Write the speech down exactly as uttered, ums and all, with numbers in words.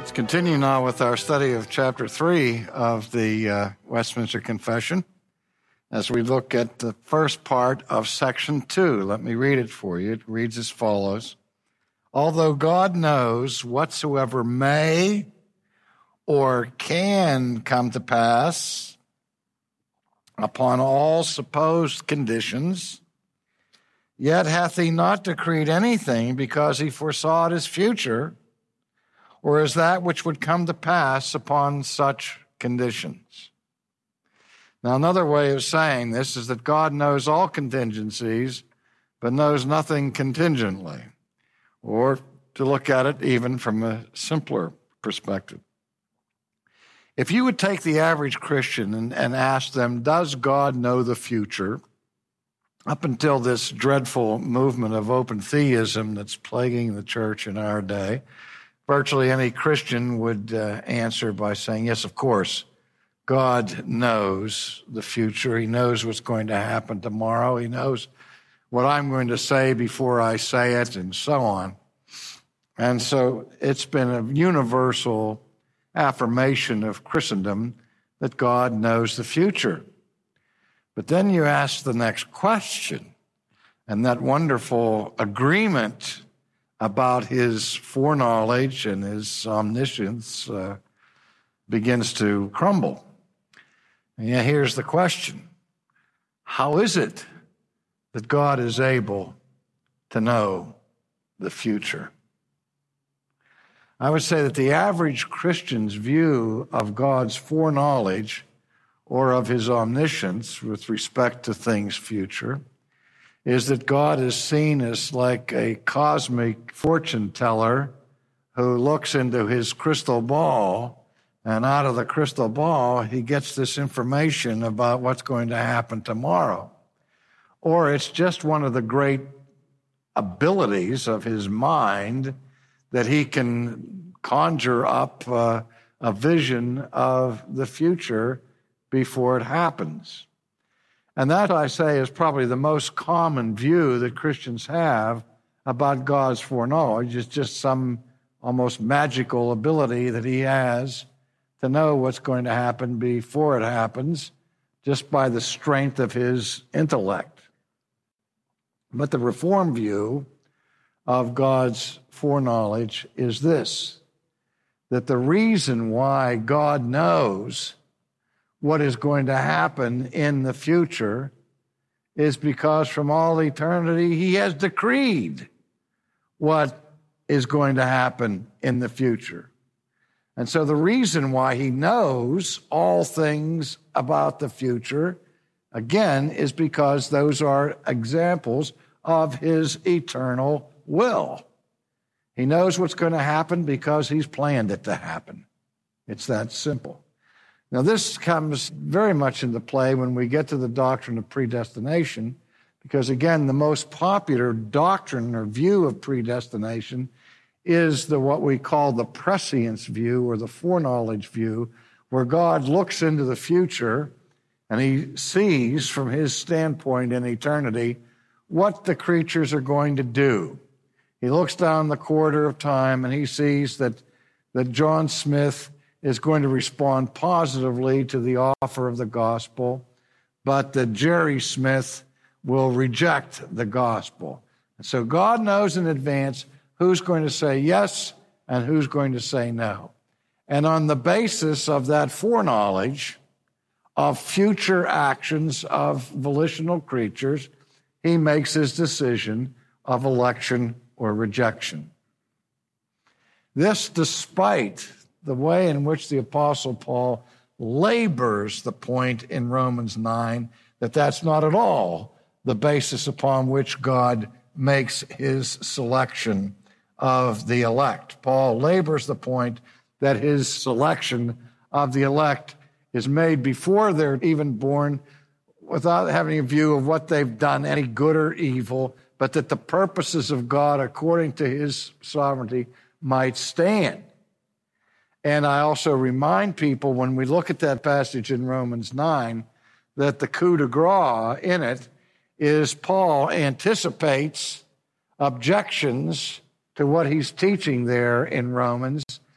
Let's continue now with our study of chapter three of the uh, Westminster Confession as we look at the first part of section two. Let me read it for you. It reads as follows. Although God knows whatsoever may or can come to pass upon all supposed conditions, yet hath he not decreed anything because he foresaw his future, or as that which would come to pass upon such conditions. Now, another way of saying this is that God knows all contingencies, but knows nothing contingently, or to look at it even from a simpler perspective. If you would take the average Christian and, and ask them, does God know the future? Up until this dreadful movement of open theism that's plaguing the church in our day, virtually any Christian would uh, answer by saying, yes, of course, God knows the future. He knows what's going to happen tomorrow. He knows what I'm going to say before I say it, and so on. And so it's been a universal affirmation of Christendom that God knows the future. But then you ask the next question, and that wonderful agreement about his foreknowledge and his omniscience uh, begins to crumble. And yet here's the question. How is it that God is able to know the future? I would say that the average Christian's view of God's foreknowledge or of his omniscience with respect to things future is that God is seen as like a cosmic fortune teller who looks into his crystal ball, and out of the crystal ball, he gets this information about what's going to happen tomorrow. Or it's just one of the great abilities of his mind that he can conjure up uh, a vision of the future before it happens. And that, I say, is probably the most common view that Christians have about God's foreknowledge. It's just some almost magical ability that he has to know what's going to happen before it happens, just by the strength of his intellect. But the Reformed view of God's foreknowledge is this, that the reason why God knows what is going to happen in the future is because from all eternity, he has decreed what is going to happen in the future. And so the reason why he knows all things about the future, again, is because those are examples of his eternal will. He knows what's going to happen because he's planned it to happen. It's that simple. Now, this comes very much into play when we get to the doctrine of predestination, because, again, the most popular doctrine or view of predestination is the what we call the prescience view or the foreknowledge view, where God looks into the future and he sees from his standpoint in eternity what the creatures are going to do. He looks down the corridor of time and he sees that, that John Smith is going to respond positively to the offer of the gospel, but that Jerry Smith will reject the gospel. And so God knows in advance who's going to say yes and who's going to say no. And on the basis of that foreknowledge of future actions of volitional creatures, he makes his decision of election or rejection. This despite the way in which the Apostle Paul labors the point in Romans nine that that's not at all the basis upon which God makes his selection of the elect. Paul labors the point that his selection of the elect is made before they're even born, without having a view of what they've done, any good or evil, but that the purposes of God, according to his sovereignty, might stand. And I also remind people when we look at that passage in Romans nine that the coup de grace in it is Paul anticipates objections to what he's teaching there in Romans